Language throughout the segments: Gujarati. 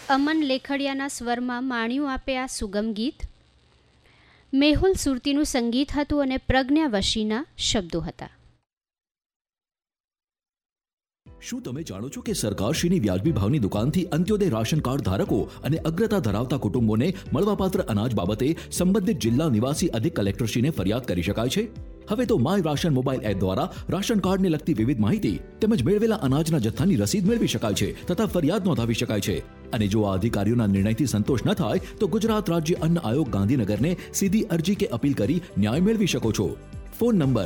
અમન લેખડિયાના સ્વરમાં માણ્યું આપે આ સુગમ ગીત. મેહુલ સુરતીનું સંગીત હતું અને પ્રજ્ઞા વશીના શબ્દો હતા. શું તમે જાણો છો કે સરકારશ્રીની વ્યાજબી ભાવની દુકાનથી અંત્યોદય રાશન કાર્ડ ધારકો અને અગ્રતા ધરાવતા કુટુંબોને મળવાપાત્ર અનાજ બાબતે સંબંધિત જિલ્લા નિવાસી અધિક કલેક્ટરશ્રીને ફરિયાદ કરી શકાય છે? હવે તો માય રાશન મોબાઈલ એપ દ્વારા રાશન કાર્ડને લગતી વિવિધ માહિતી તેમજ મેળવેલા અનાજના જથ્થાની રસીદ મેળવી શકાય છે તથા ફરિયાદ નોંધાવી શકાય છે. અને જો આ અધિકારીઓના નિર્ણયથી સંતોષ ન થાય તો ગુજરાત રાજ્ય અન્ન આયોગ ગાંધીનગરને સીધી અરજી કે અપીલ કરી ન્યાય મેળવી શકો છો. Phone number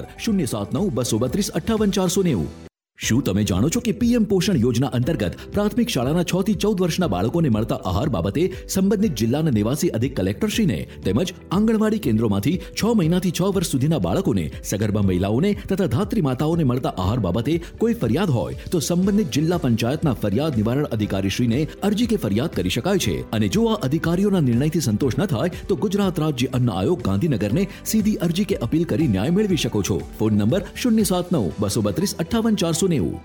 079-232-58-490. શું તમે જાણો છો કે પીએમ પોષણ યોજના અંતર્ગત પ્રાથમિક શાળાના 6 થી 14 વર્ષના બાળકોને મળતા આહાર બાબતે સંબંધિત જિલ્લાના નિવાસી અધિક કલેક્ટરશ્રીને તેમજ આંગણવાડી કેન્દ્રોમાંથી 6 મહિનાથી 6 વર્ષ સુધીના બાળકોને, સગર્ભા મહિલાઓને તથા ધાત્રી માતાઓને મળતા આહાર બાબતે કોઈ ફરિયાદ હોય તો સંબંધિત જિલ્લા પંચાયતના ફરિયાદ નિવારણ અધિકારીશ્રીને અરજી કે ફરિયાદ કરી શકાય છે. અને જો આ અધિકારીઓના નિર્ણયથી સંતોષ ન થાય તો ગુજરાત રાજ્ય અન્ન આયોગ ગાંધીનગરને સીધી અરજી કે અપીલ કરી ન્યાય મેળવી શકો છો. Phone number 079-232-58-490.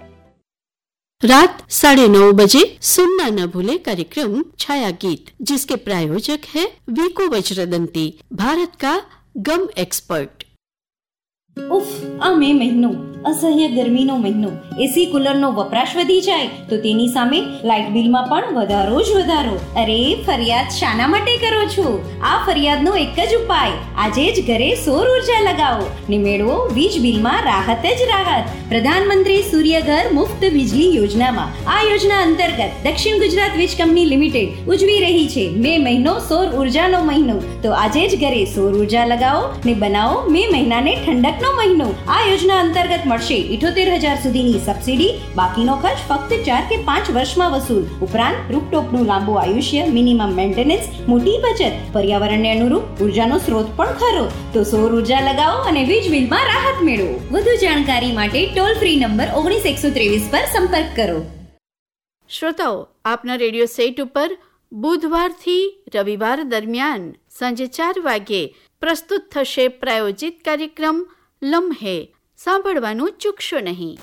रात 9:30 बजे सुनना न भूले कार्यक्रम छाया गीत, जिसके प्रायोजक है वीको वज्रदंती, भारत का गम एक्सपर्ट. ઉફ, આ મે મહિનો, અસહ્ય ગરમીનો મહિનો, એસી કુલરનો વપરાશ વધી જાય તો તેની સામે લાઇટ બિલમાં પણ વધારો જ વધારો. અરે ફરિયાદ શાના માટે કરો છો? આ ફરિયાદનો એક જ ઉપાય, આજે જ ઘરે સૌર ઉર્જા લગાવો ને મેળવો વીજ બિલમાં રાહત જ રાહત. પ્રધાનમંત્રી સૂર્યઘર મુફ્ત વીજળી યોજનામાં આ યોજના અંતર્ગત દક્ષિણ ગુજરાત વીજ કંપની લિમિટેડ ઉજવી રહી છે મે મહિનો સૌર ઉર્જાનો મહિનો. તો આજે જ ઘરે સૌર ઉર્જા લગાવો ને બનાવો મે મહિનાને ઠંડકનો મહિનો. આ યોજના અંતર્ગત મળશે 78,000 સુધીની સબસિડી. બાકીનો ખર્ચ ફક્ત 4 કે 5 વર્ષમાં વસૂલ. ઉપરાંત રૂફટોપનું લાંબુ આયુષ્ય, મિનિમમ મેન્ટેનન્સ, મોટી બચત, પર્યાવરણને અનુરૂપ ઉર્જાનો સ્ત્રોત પણ ખરો. તો સૌર ઉર્જા લગાવો અને વીજ બિલમાં રાહત મેળવો. વધુ જાણકારી માટે ટોલ ફ્રી નંબર 19-123 પર સંપર્ક કરો. શ્રોતાઓ, આપના રેડિયો સેટ ઉપર બુધવારથી રવિવાર દરમિયાન સાંજે 4 વાગ્યે પ્રસ્તુત થશે પ્રાયોજિત કાર્યક્રમ લમ્હે. સાંભળવાનું ચૂકશો નહીં.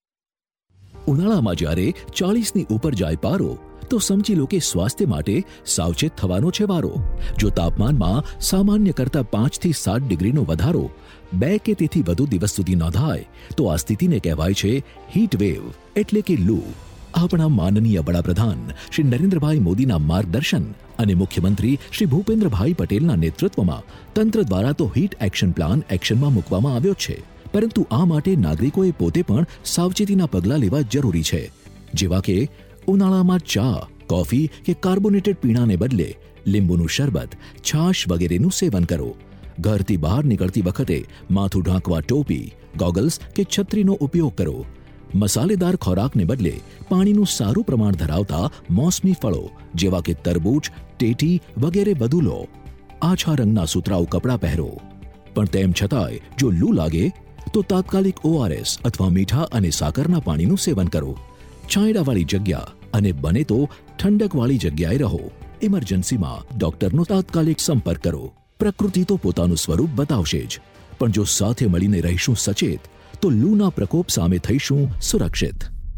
ઉનાળામાં જ્યારે 40ની ઉપર જાય પારો તો સમજી લો કે સ્વાસ્થ્ય માટે સાવચેત થવાનો છે વારો. જો તાપમાનમાં સામાન્ય કરતા 5 થી 7 ડિગ્રીનો વધારો 2 કે તેથી વધુ દિવસ સુધી નોંધાય તો આ સ્થિતિને કહેવાય છે હીટ વેવ એટલે કે લૂ. આપણા માનનીય વડાપ્રધાન શ્રી નરેન્દ્રભાઈ મોદીના માર્ગદર્શન અને મુખ્યમંત્રી શ્રી ભૂપેન્દ્રભાઈ પટેલના નેતૃત્વમાં તંત્ર દ્વારા તો હીટ એક્શન પ્લાન એક્શનમાં મૂકવામાં આવ્યો છે. પરંતુ આ માટે નાગરિકોએ પોતે પણ સાવચેતીના પગલાં લેવા જરૂરી છે. જેવા કે ઉનાળામાં ચા, કોફી કે કાર્બોનેટેડ પીણાને બદલે લીંબુનું શરબત, છાશ વગેરેનું સેવન કરો. ઘરથી બહાર નીકળતી વખતે માથું ઢાંકવા ટોપી, ગોગલ્સ કે છત્રીનો ઉપયોગ કરો. મસાલેદાર ખોરાકને બદલે પાણીનું સારું પ્રમાણ ધરાવતા મોસમી ફળો જેવા કે તરબૂચ, ટેટી વગેરે વધુ લો. આછા રંગના સુતરાઉ કપડાં પહેરો. પણ તેમ છતાંય જો લૂ લાગે તો તાત્કાલિક ORS અથવા મીઠા અને સાકરના પાણીનું સેવન કરો. છાંયડાવાળી જગ્યા અને બને તો ઠંડકવાળી જગ્યાએ રહો. ઇમરજન્સીમાં ડોક્ટરનો તાત્કાલિક સંપર્ક કરો. પ્રકૃતિ તો પોતાનું સ્વરૂપ બતાવશે જ, પણ જો સાથે મળીને રહીશું સચેત તો લૂના પ્રકોપ સામે થઈશું સુરક્ષિત.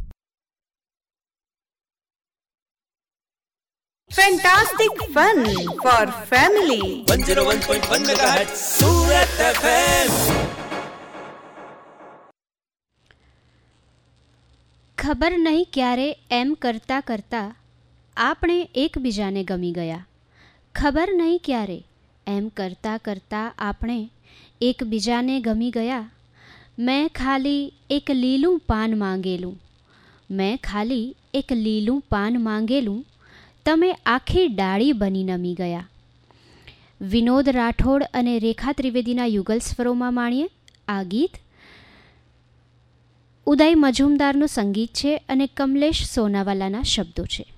Fantastic fun for family. 101.1 MHz Surat FM. ખબર નહીં ક્યારે એમ કરતા કરતા આપણે એકબીજાને ગમી ગયા. ખબર નહીં ક્યારે એમ કરતા કરતા આપણે એકબીજાને ગમી ગયા. મેં ખાલી એક લીલું પાન માંગેલું, મેં ખાલી એક લીલું પાન માંગેલું, તમે આખી ડાળી બની નમી ગયા. વિનોદ રાઠોડ અને રેખા ત્રિવેદીના યુગલ સ્વરોમાં માણીએ આ ગીત. ઉદય મજુમદારનું સંગીત છે અને કમલેશ સોનાવાલાના શબ્દો છે.